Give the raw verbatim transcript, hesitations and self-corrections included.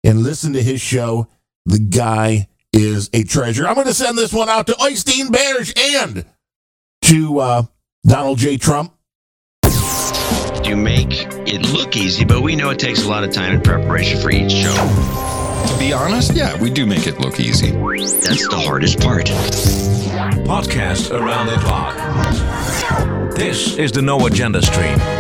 and listen to his show. The guy is a treasure. I'm going to send this one out to Oystein Berge and to uh, Donald J. Trump. You make it look easy, but we know it takes a lot of time and preparation for each show. To be honest, yeah, we do make it look easy. That's the hardest part. Podcast Around the Clock. This is the No Agenda Stream.